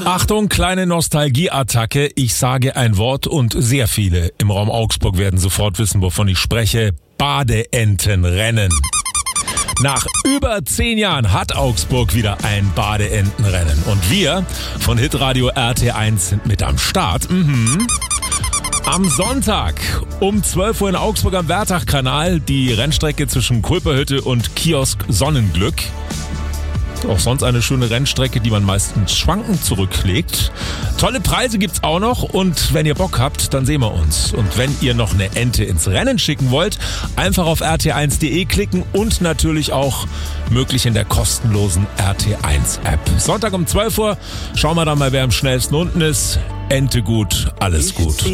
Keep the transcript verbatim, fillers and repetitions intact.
Achtung, kleine Nostalgieattacke. Ich sage ein Wort und sehr viele im Raum Augsburg werden sofort wissen, wovon ich spreche. Badeentenrennen. Nach über zehn Jahren hat Augsburg wieder ein Badeentenrennen. Und wir von Hitradio R T eins sind mit am Start. Mhm. Am Sonntag um zwölf Uhr in Augsburg am Wertach-Kanal die Rennstrecke zwischen Kulperhütte und Kiosk Sonnenglück. Auch sonst eine schöne Rennstrecke, die man meistens schwankend zurücklegt. Tolle Preise gibt's auch noch und wenn ihr Bock habt, dann sehen wir uns. Und wenn ihr noch eine Ente ins Rennen schicken wollt, einfach auf r t eins punkt d e klicken und natürlich auch möglich in der kostenlosen R T eins App. Sonntag um zwölf Uhr, schauen wir dann mal, wer am schnellsten unten ist. Ente gut, alles gut.